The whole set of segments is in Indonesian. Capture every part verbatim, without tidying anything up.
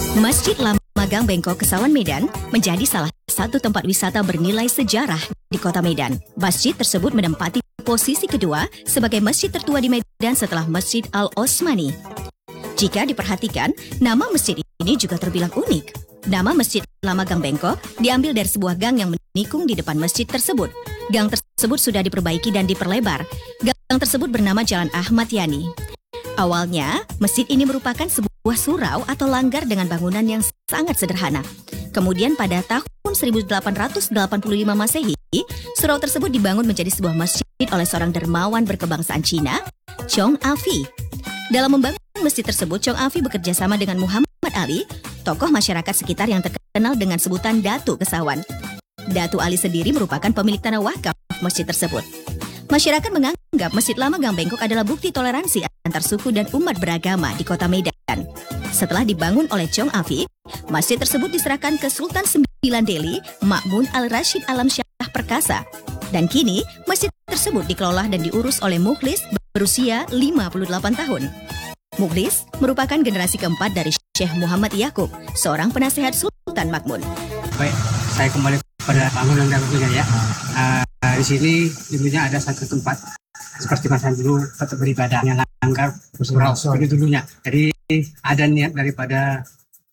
Masjid Lama Gang Bengkok, Kesawan, Medan menjadi salah satu tempat wisata bernilai sejarah di kota Medan. Masjid tersebut menempati posisi kedua sebagai masjid tertua di Medan setelah Masjid Al-Osmani. Jika diperhatikan, nama masjid ini juga terbilang unik. Nama Masjid Lama Gang Bengkok diambil dari sebuah gang yang menikung di depan masjid tersebut. Gang tersebut sudah diperbaiki dan diperlebar. Gang tersebut bernama Jalan Ahmad Yani. Awalnya, masjid ini merupakan sebuah surau atau langgar dengan bangunan yang sangat sederhana. Kemudian pada tahun seribu delapan ratus delapan puluh lima Masehi, surau tersebut dibangun menjadi sebuah masjid oleh seorang dermawan berkebangsaan Cina, Chong Afi. Dalam membangun masjid tersebut, Chong Afi bekerja sama dengan Muhammad Ali, tokoh masyarakat sekitar yang terkenal dengan sebutan Datu Kesawan. Datu Ali sendiri merupakan pemilik tanah wakaf masjid tersebut. Masyarakat menganggap Masjid Lama Gang Bengkok adalah bukti toleransi antar suku dan umat beragama di kota Medan. Setelah dibangun oleh Chong Afi, masjid tersebut diserahkan ke Sultan Sembilan Delhi, Ma'mun Al-Rashid Alam Shah Perkasa. Dan kini, masjid tersebut dikelola dan diurus oleh Mukhlis berusia lima puluh delapan tahun. Mukhlis merupakan generasi keempat dari Syekh Muhammad Yaqub, seorang penasehat Sultan Ma'mun. Baik, saya kembali pada bangunan dan dulunya ya. Uh, di sini dulunya ada satu tempat seperti masa dulu tetap beribadahnya langgar surau itu dulunya. Jadi ada niat daripada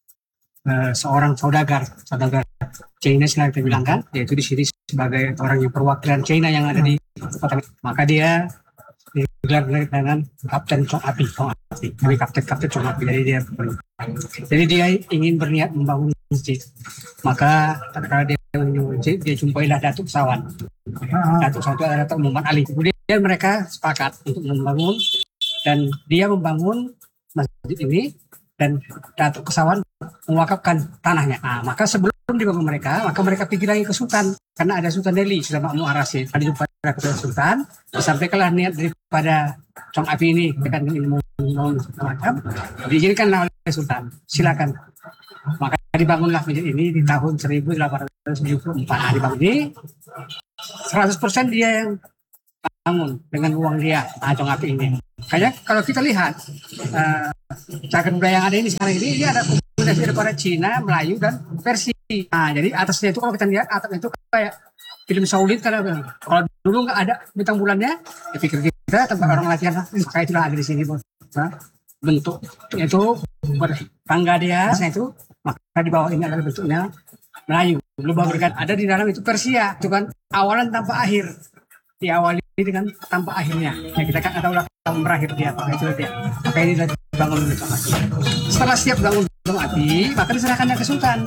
uh, seorang saudagar, saudagar Chinese lah kita bilang kan, yaitu di sini sebagai orang yang perwakilan China yang ada di kota. Maka dia digelar dengan Kapten Chong Afi, Chong Afi. Jadi Kapten Kapten Chong Afi. Jadi dia jadi dia ingin berniat membangun masjid. Maka tatkala dia membangun masjid, dia jumpailah Datuk Kesawan. Datuk Kesawan itu adalah Datuk Muhammad Ali. Kemudian mereka sepakat untuk membangun, dan dia membangun masjid ini dan Datuk Kesawan mewakafkan tanahnya. Nah, maka sebelum dibangun mereka, maka mereka pergi lagi ke Sultan, karena ada Sultan Delhi sudah Ma'mun Ar-Rasyid. Tadi jumpa kepada Sultan, disampaikanlah niat daripada Chong Afi ini dengan ilmu macam, diizinkanlah oleh Sultan, silakan. Maka dibangunlah masjid ini di tahun seribu delapan ratus tujuh puluh empat. Nah, dibangun ini seratus persen dia yang bangun dengan uang dia, nah, Chong Afi ini. Kayaknya kalau kita lihat uh, cagar budaya yang ada ini sekarang ini, ini ada kombinasi daripada Cina, Melayu, dan Persia. Nah, jadi atasnya itu kalau kita lihat atapnya itu kayak film Saudi. Kalau kalau dulu nggak ada bintang bulannya, ya pikir kita tempat orang latihan, maka itulah ada di sini. Nah, bentuk itu bertangga dia, nah itu maka di bawah ini adalah bentuknya Melayu. Lubang berkat ada di dalam itu Persia, itu kan awalan tanpa akhir, diawali dengan tanpa akhirnya. Ya, kita kan tahu lah kamu berakhir dia, maka itu dia. Maka ini adalah dibangun oleh Chong Afi. Setelah siap bangun Chong Afi, maka diserahkannya ke Sultan.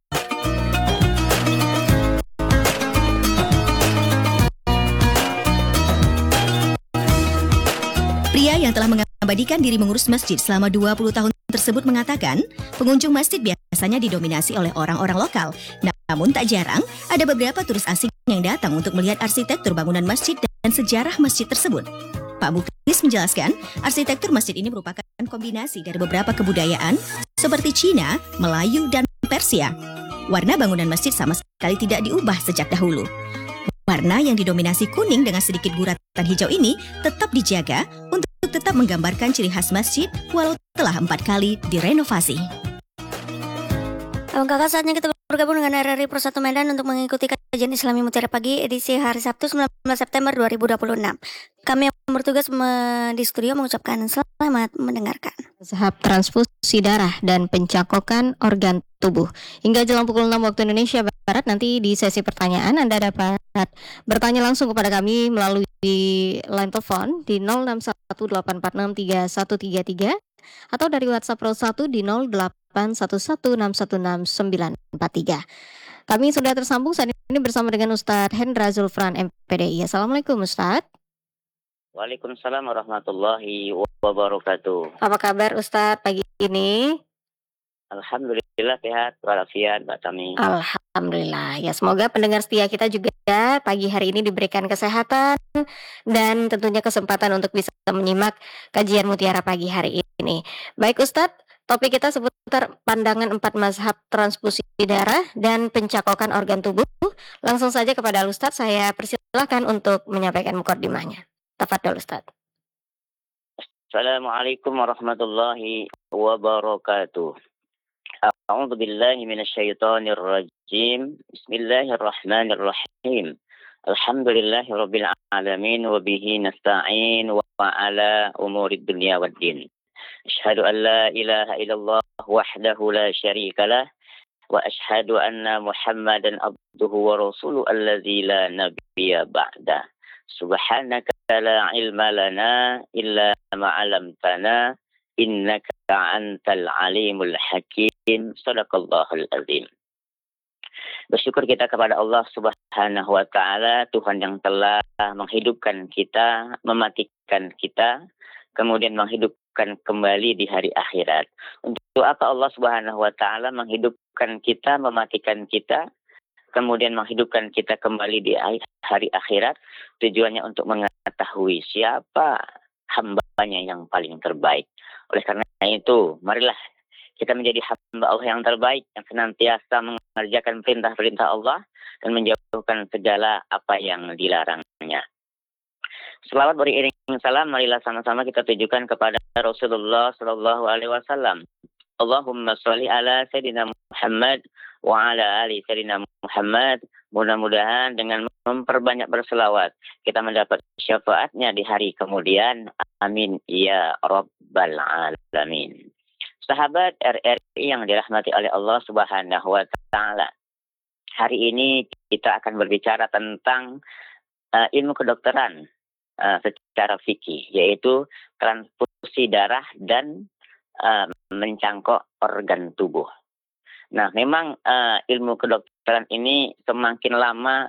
Pria yang telah mengabadikan diri mengurus masjid selama dua puluh tahun tersebut mengatakan, pengunjung masjid biasanya didominasi oleh orang-orang lokal. Namun tak jarang, ada beberapa turis asing yang datang untuk melihat arsitektur bangunan masjid dan sejarah masjid tersebut. Pak Mukhlis menjelaskan, arsitektur masjid ini merupakan kombinasi dari beberapa kebudayaan seperti Cina, Melayu, dan Persia. Warna bangunan masjid sama sekali tidak diubah sejak dahulu. Warna yang didominasi kuning dengan sedikit guratan hijau ini tetap dijaga untuk tetap menggambarkan ciri khas masjid walau telah empat kali direnovasi. Abang kakak, saatnya kita bergabung dengan R R I Pro satu Medan untuk mengikuti kajian Islami Mutiara Pagi edisi hari Sabtu sembilan belas September dua ribu dua puluh enam. Kami yang bertugas di studio mengucapkan selamat mendengarkan. Tahap transfusi darah dan pencangkokan organ tubuh. Hingga jelang pukul enam waktu Indonesia Barat, nanti di sesi pertanyaan Anda dapat bertanya langsung kepada kami melalui line telepon di nol enam satu delapan empat enam tiga satu tiga tiga atau dari WhatsApp Pro satu di nol delapan satu satu enam satu enam sembilan empat tiga. Kami sudah tersambung saat ini bersama dengan Ustadz Hendra Zulfran M P D I. Assalamualaikum Ustadz. Waalaikumsalam warahmatullahi wabarakatuh. Apa kabar Ustadz pagi ini? Alhamdulillah sehat walafiat Mbak Tami. Alhamdulillah. Ya, semoga pendengar setia kita juga pagi hari ini diberikan kesehatan dan tentunya kesempatan untuk bisa menyimak kajian Mutiara pagi hari ini. Baik Ustadz, topik kita seputar pandangan empat mazhab transfusi darah dan pencangkokan organ tubuh. Langsung saja kepada Ustadz, saya persilahkan untuk menyampaikan mukadimahnya. Tafadhol Ustadz. Assalamualaikum warahmatullahi wabarakatuh. A'udzu billahi minasyaitonir rajim. Bismillahirrahmanirrahim. Alhamdulillahirabbil alamin wa bihi nasta'in wa ala umurid dunya waddin. Asyhadu an la ilaha illallah wahdahu la syarikalah wa asyhadu anna Muhammadan abduhu wa rasuluhu allazi la nabiyya ba'da. Subhanaka la ilma lana illa ma 'allamtana innaka antal alimul hakim. Shadaqallahul azim. Bersyukur kita kepada Allah Subhanahu wa taala, Tuhan yang telah menghidupkan kita, mematikan kita, kemudian menghidupkan kembali di hari akhirat. Untuk apa Allah Subhanahu wa taala menghidupkan kita, mematikan kita, kemudian menghidupkan kita kembali di hari akhirat? Tujuannya untuk mengetahui siapa hambanya yang paling terbaik. Oleh karena itu, marilah kita menjadi hamba Allah yang terbaik, yang senantiasa mengerjakan perintah-perintah Allah dan menjauhkan segala apa yang dilarangnya. Selawat beriring salam, marilah sama-sama kita tujukan kepada Rasulullah Sallallahu Alaihi Wasallam. Allahumma sholli ala Sayyidina Muhammad wa ala ali Sayyidina Muhammad. Mudah-mudahan dengan memperbanyak berselawat kita mendapat syafaatnya di hari kemudian. Amin ya rabbal alamin. Sahabat R R I yang dirahmati oleh Allah Subhanahu wa taala. Hari ini kita akan berbicara tentang uh, ilmu kedokteran uh, secara fikih, yaitu transfusi darah dan uh, mencangkok organ tubuh. Nah, memang uh, ilmu kedokteran ini semakin lama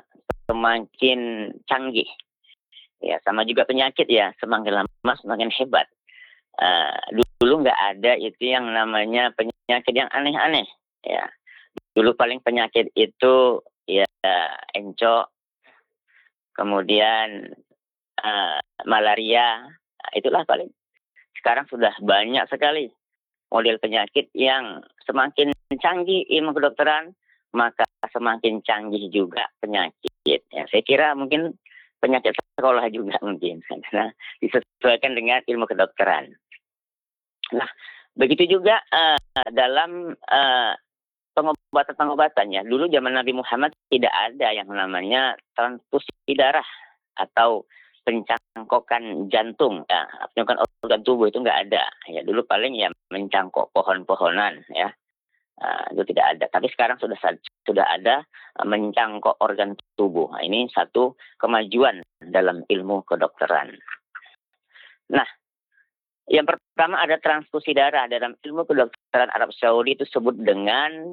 semakin canggih. Ya, sama juga penyakit ya, semakin lama semakin hebat. Uh, dulu nggak ada itu yang namanya penyakit yang aneh-aneh. Ya, dulu paling penyakit itu ya encok, kemudian uh, malaria, nah, itulah paling. Sekarang sudah banyak sekali model penyakit yang semakin canggih ilmu kedokteran, maka semakin canggih juga penyakit. Ya, saya kira mungkin penyakit sekolah juga mungkin, karena disesuaikan dengan ilmu kedokteran. Nah, begitu juga uh, dalam uh, pengobatan-pengobatan ya. Dulu zaman Nabi Muhammad tidak ada yang namanya transfusi darah atau pencangkokan jantung, ya, pencangkokan organ tubuh itu nggak ada. Ya, dulu paling ya mencangkok pohon-pohonan, ya, uh, itu tidak ada. Tapi sekarang sudah sudah ada uh, mencangkok organ tubuh. Nah, ini satu kemajuan dalam ilmu kedokteran. Nah, yang pertama ada transfusi darah. Dalam ilmu kedokteran Arab Saudi itu disebut dengan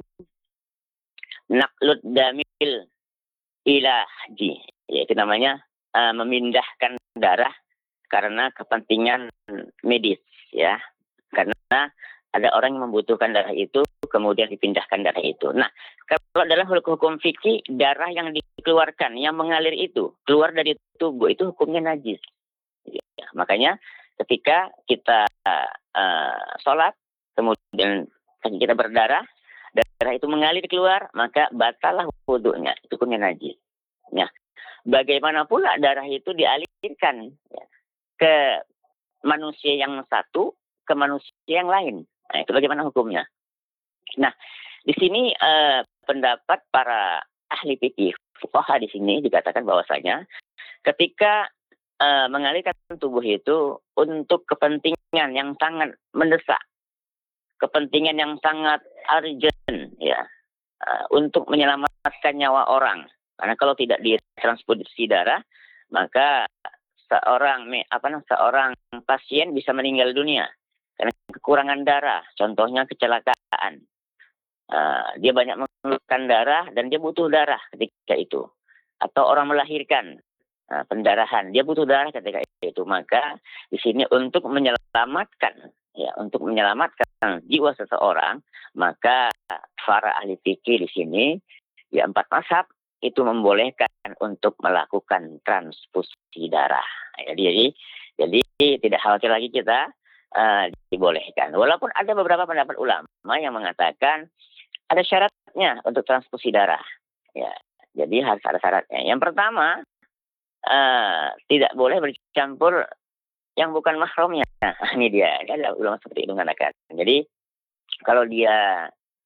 naqlud damil ila haji. Yaitu namanya uh, memindahkan darah karena kepentingan medis, ya. Karena ada orang yang membutuhkan darah itu, kemudian dipindahkan darah itu. Nah, kalau dalam hukum fikih, darah yang dikeluarkan, yang mengalir itu, keluar dari tubuh, itu hukumnya najis. Ya, makanya ketika kita uh, sholat, kemudian kaki kita berdarah, darah itu mengalir keluar, maka batalah wudunya, itu hukumnya najis. Ya. Bagaimana pula darah itu dialirkan ya, ke manusia yang satu, ke manusia yang lain. Nah, itu bagaimana hukumnya. Nah, di sini uh, pendapat para ahli fikih, fuqaha di sini dikatakan bahwasanya ketika Uh, mengalirkan tubuh itu untuk kepentingan yang sangat mendesak, kepentingan yang sangat urgent, ya, uh, untuk menyelamatkan nyawa orang. Karena kalau tidak ditransfusi darah, maka seorang apa namanya seorang pasien bisa meninggal dunia karena kekurangan darah. Contohnya kecelakaan, uh, dia banyak mengeluarkan darah dan dia butuh darah ketika itu, atau orang melahirkan. Nah, pendarahan, dia butuh darah ketika itu. Maka di sini untuk menyelamatkan, ya, untuk menyelamatkan jiwa seseorang, maka para ahli fikih di sini, ya empat mazhab itu membolehkan untuk melakukan transfusi darah. Ya, jadi, jadi tidak khawatir lagi kita uh, dibolehkan. Walaupun ada beberapa pendapat ulama yang mengatakan ada syaratnya untuk transfusi darah. Ya, jadi harus ada syaratnya. Yang pertama, Uh, tidak boleh bercampur yang bukan mahramnya. Nah, ini dia. Ini ada ulama seperti itu mengatakan. Jadi kalau dia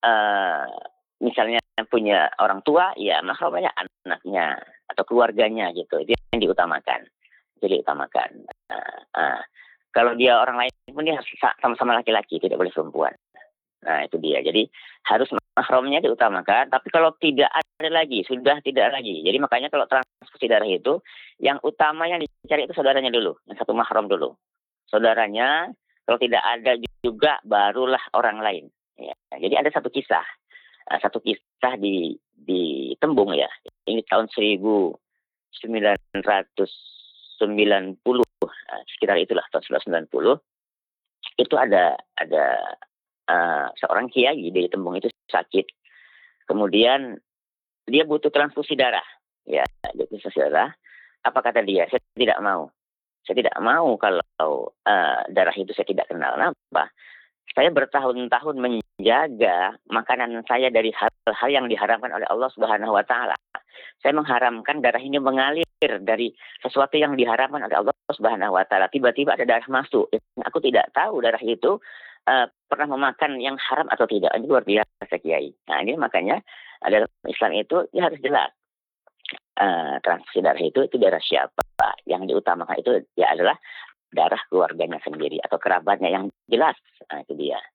uh, misalnya punya orang tua, ya mahramnya anaknya atau keluarganya gitu. Itu yang diutamakan. Jadi utamakan. Uh, uh, kalau dia orang lain pun dia harus sama-sama laki-laki, tidak boleh perempuan. Nah itu dia. Jadi harus mahramnya diutamakan. Tapi kalau tidak ada lagi, sudah tidak lagi. Jadi makanya kalau transfusi darah itu, yang utama yang dicari itu saudaranya dulu, yang satu mahram dulu. Saudaranya, kalau tidak ada juga barulah orang lain. Ya. Jadi ada satu kisah, satu kisah di di Tembung ya. Ini tahun seribu sembilan ratus sembilan puluh, sekitar itulah tahun seribu sembilan ratus sembilan puluh. Itu ada ada Uh, seorang kiai di Tembung itu sakit, kemudian dia butuh transfusi darah, ya, transfusi darah. Apa kata dia? Saya tidak mau, saya tidak mau kalau uh, darah itu saya tidak kenal. Kenapa? Saya bertahun-tahun menjaga makanan saya dari hal-hal yang diharamkan oleh Allah Subhanahu Wa Taala. Saya mengharamkan darah ini mengalir dari sesuatu yang diharamkan oleh Allah Subhanahu Wa Taala. Tiba-tiba ada darah masuk. Aku tidak tahu darah itu Uh, pernah memakan yang haram atau tidak. Ini luar biasa kiai. Nah ini makanya dalam Islam itu ya harus jelas. Uh, transfusi darah itu itu darah siapa? Yang diutamakan itu ya adalah darah keluarganya sendiri atau kerabatnya yang jelas. Nah, itu dia.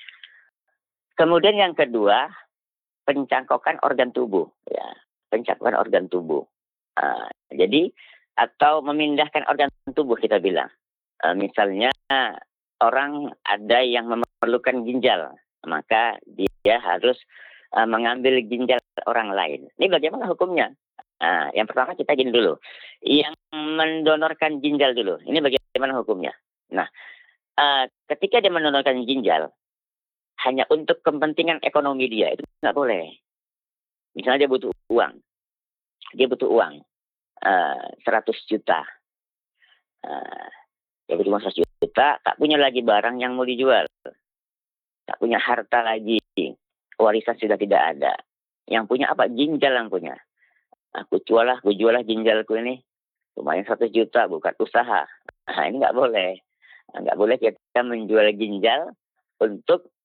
Kemudian yang kedua, pencangkokan organ tubuh. Ya, pencangkokan organ tubuh. Uh, jadi atau memindahkan organ tubuh kita bilang. Uh, misalnya orang ada yang memerlukan ginjal, maka dia harus uh, mengambil ginjal orang lain. Ini bagaimana hukumnya? Uh, yang pertama kita gini dulu, yang mendonorkan ginjal dulu. Ini bagaimana hukumnya? Nah, uh, ketika dia mendonorkan ginjal hanya untuk kepentingan ekonomi dia, itu nggak boleh. Misalnya dia butuh uang, dia butuh uang uh, seratus juta. Uh, Dia butuh uang seratus juta, tak punya lagi barang yang mau dijual. Tak punya harta lagi. Warisan sudah tidak ada. Yang punya apa? Ginjal yang punya. Aku jual lah, aku jual lah ginjalku ini. Lumayan seratus juta, bukan usaha. Nah, ini nggak boleh. Nggak boleh kita menjual ginjal untuk